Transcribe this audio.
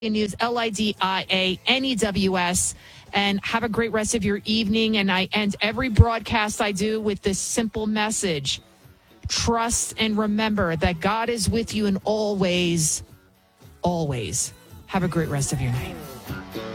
News, LIDIANEWS. And have a great rest of your evening. And I end every broadcast I do with this simple message. Trust and remember that God is with you in all ways, always. Have a great rest of your night.